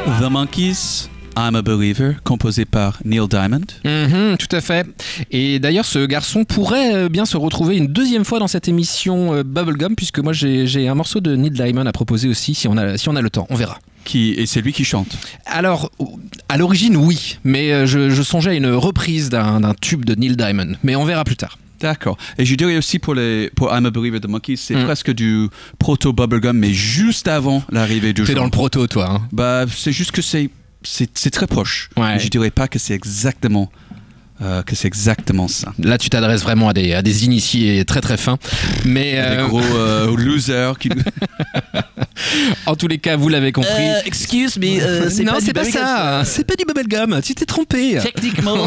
The Monkees, I'm a Believer, composé par Neil Diamond. Tout à fait. Et d'ailleurs, ce garçon pourrait bien se retrouver une deuxième fois dans cette émission Bubblegum, puisque moi j'ai un morceau de Neil Diamond à proposer aussi, si on a le temps, on verra. Et c'est lui qui chante. Alors, à l'origine, oui, mais je songeais à une reprise d'un tube de Neil Diamond, mais on verra plus tard. D'accord. Et je dirais aussi pour I'm a Believer de Monkees, c'est presque du proto-bubblegum, mais juste avant l'arrivée du genre. T'es dans le proto, toi. Hein. Bah, c'est juste que c'est très proche. Ouais. Je dirais pas que c'est exactement ça. Là, tu t'adresses vraiment à des initiés très très fins. Mais des gros losers qui... En tous les cas, vous l'avez compris. Excuse me, c'est non, pas c'est du pas ça. C'est pas du bubblegum. Tu t'es trompé. Techniquement...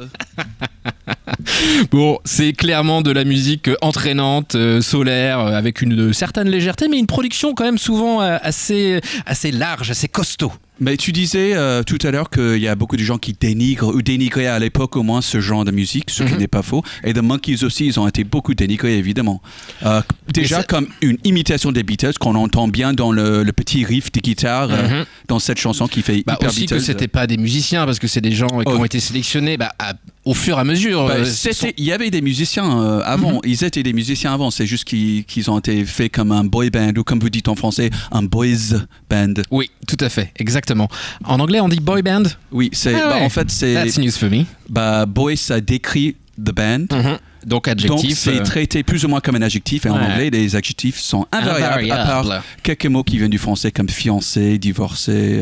Bon, c'est clairement de la musique entraînante, solaire, avec une certaine légèreté, mais une production quand même souvent assez large, assez costaud. Mais tu disais tout à l'heure qu'il y a beaucoup de gens qui dénigrent ou dénigraient à l'époque au moins ce genre de musique, ce qui n'est pas faux. Et The Monkees aussi, ils ont été beaucoup dénigrés évidemment. Déjà comme une imitation des Beatles qu'on entend bien dans le petit riff de guitare dans cette chanson qui fait hyper aussi Beatles. Que c'était pas des musiciens parce que c'est des gens qui ont été sélectionnés au fur et à mesure. Il y avait des musiciens avant. Ils étaient des musiciens avant. C'est juste qu'ils ont été faits comme un boy band ou comme vous dites en français, un boys band. Oui, tout à fait, exactement. En anglais, on dit boy band. Oui, en fait c'est. That's news for me. Boy, ça décrit the band. Donc adjectif. Donc c'est traité plus ou moins comme un adjectif. Et en anglais, les adjectifs sont invariables. À part quelques mots qui viennent du français comme fiancé, divorcé,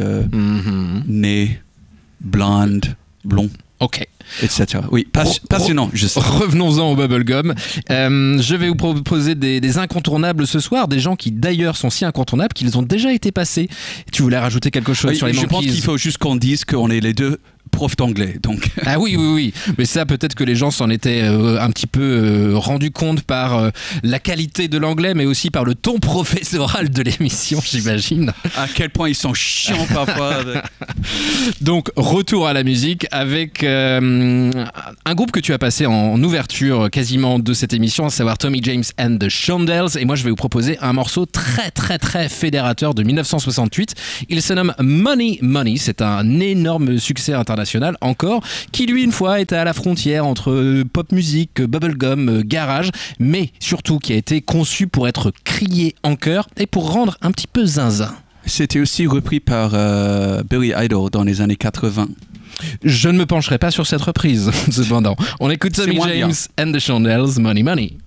né, blonde, blond. Ok. Etc. Oui, passionnant, je sais. Revenons-en au bubblegum. Je vais vous proposer des incontournables ce soir, des gens qui d'ailleurs sont si incontournables qu'ils ont déjà été passés. Tu voulais rajouter quelque chose sur les Monkees? Je pense qu'il faut juste qu'on dise qu'on est les deux profs d'anglais. Donc. Ah oui. Mais ça, peut-être que les gens s'en étaient un petit peu rendus compte par la qualité de l'anglais, mais aussi par le ton professoral de l'émission, j'imagine. À quel point ils sont chiants parfois. Donc, retour à la musique avec un groupe que tu as passé en ouverture quasiment de cette émission, à savoir Tommy James and the Shondells. Et moi, je vais vous proposer un morceau très, très, très fédérateur de 1968. Il se nomme Money Money. C'est un énorme succès international encore, qui lui une fois était à la frontière entre pop musique, bubblegum, garage, mais surtout qui a été conçu pour être crié en chœur et pour rendre un petit peu zinzin. C'était aussi repris par Billy Idol dans les années 80. Je ne me pencherai pas sur cette reprise, cependant. On écoute Tommy James and the Shondells, Money Money.